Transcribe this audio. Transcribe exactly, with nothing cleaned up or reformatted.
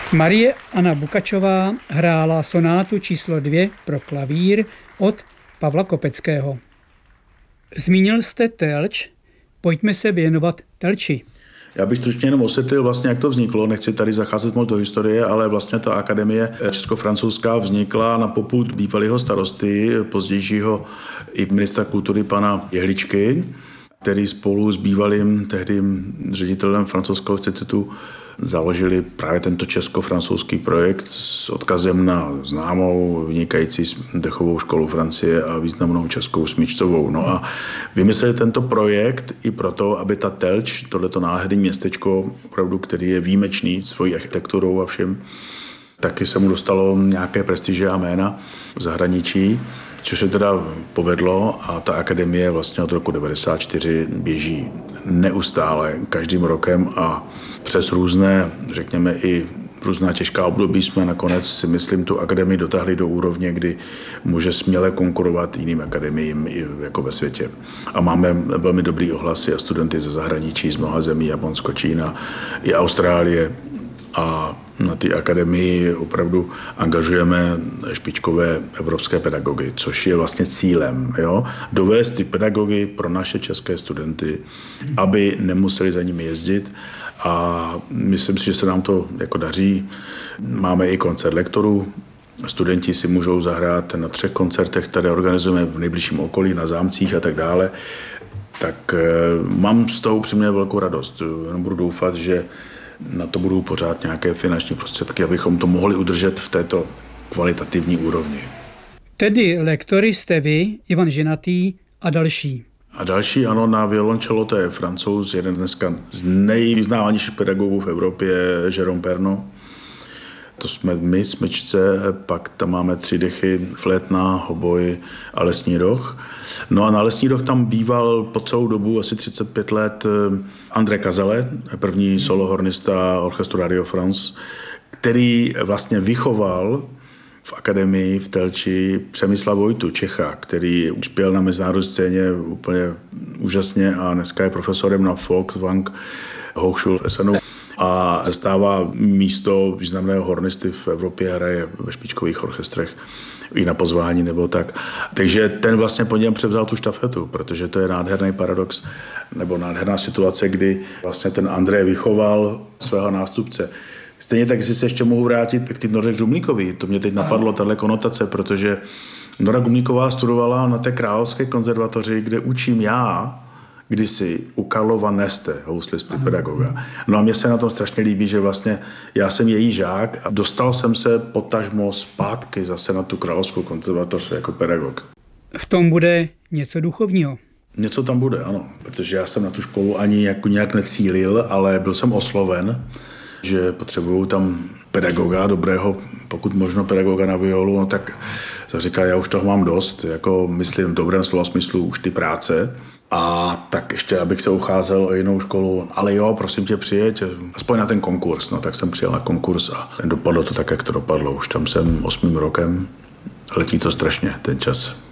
Marie Anna Bukačová hrála sonátu číslo dvě pro klavír od Pavla Kopeckého. Zmínil jste Telč, pojďme se věnovat Telči. Já bych stručně jenom osvětlil vlastně, jak to vzniklo. Nechci tady zacházet moc do historie, ale vlastně ta akademie česko-francouzská vznikla na popud bývalého starosty, pozdějšího i ministra kultury pana Jehličky, který spolu s bývalým tehdy ředitelem francouzského institutu založili právě tento česko-francouzský projekt s odkazem na známou vynikající dechovou školu Francie a významnou českou smyčcovou. No a vymysleli tento projekt i proto, aby ta Telč, tohleto nádherné městečko, opravdu, který je výjimečný svojí architekturou a všem, taky se mu dostalo nějaké prestiže a jména v zahraničí, což se teda povedlo a ta akademie vlastně od roku devadesát čtyři běží neustále, každým rokem a přes různé, řekněme i různá těžká období jsme nakonec si myslím tu akademii dotáhli do úrovně, kdy může směle konkurovat jiným akademiím i jako ve světě. A máme velmi dobrý ohlasy a studenty ze zahraničí, z mnoha zemí, Japonsko, Čína, i Austrálie. A na té akademii opravdu angažujeme špičkové evropské pedagogy, což je vlastně cílem. Jo? Dovést ty pedagogy pro naše české studenty, aby nemuseli za nimi jezdit. A myslím si, že se nám to jako daří. Máme i koncert lektorů. Studenti si můžou zahrát na třech koncertech, které organizujeme v nejbližším okolí, na zámcích a tak dále. Tak mám z toho upřímně velkou radost. Jenom budu doufat, že na to budou pořád nějaké finanční prostředky, abychom to mohli udržet v této kvalitativní úrovni. Tedy lektory jste vy, Ivan Ženatý a další. A další, ano, na violoncello, to je Francouz, jeden dneska z nejvyznávanějších pedagogů v Evropě, Jérôme Pernaut. To jsme my, smyčce, pak tam máme tři dechy, flétna, hoboj a lesní roh. No a na lesní roh tam býval po celou dobu, asi třicet pět let, André Kazale, první solohornista orchestru Radio France, který vlastně vychoval v akademii v Telči Přemysla Vojtu, Čecha, který uspěl na mezinárodní scéně úplně úžasně a dneska je profesorem na Volkswang Hochschule v Essenu a zastává místo významného hornisty v Evropě, hraje ve špičkových orchestrech i na pozvání nebo tak. Takže ten vlastně po něm převzal tu štafetu, protože to je nádherný paradox nebo nádherná situace, kdy vlastně ten André vychoval svého nástupce. Stejně tak, jestli se ještě mohu vrátit k tým Noře Žumlíkovi. To mě teď napadlo, tahle konotace, protože Nora Gumlíková studovala na té Královské konzervatoři, kde učím já kdysi u Karlova Neste, houslisty, pedagoga. No a mně se na tom strašně líbí, že vlastně já jsem její žák a dostal jsem se potažmo zpátky zase na tu Královskou konzervatoř jako pedagog. V tom bude něco duchovního. Něco tam bude, ano, protože já jsem na tu školu ani jako nějak necílil, ale byl jsem osloven, že potřebují tam pedagoga, dobrého, pokud možno pedagoga na violu, no tak jsem říkal, já už toho mám dost, jako myslím v dobrém slova smyslu už ty práce. A tak ještě, abych se ucházel o jinou školu, ale jo, prosím tě, přijeď, aspoň na ten konkurs. No tak jsem přijel na konkurs a dopadlo to tak, jak to dopadlo. Už tam jsem osmým rokem, letí to strašně, ten čas.